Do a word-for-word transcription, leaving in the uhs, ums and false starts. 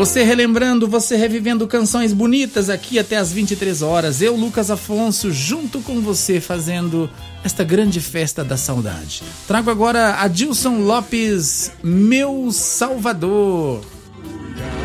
Você relembrando, você revivendo canções bonitas aqui até as vinte e três horas. Eu, Lucas Afonso, junto com você fazendo esta grande festa da saudade. Trago agora Adilson Lopes, Meu Salvador.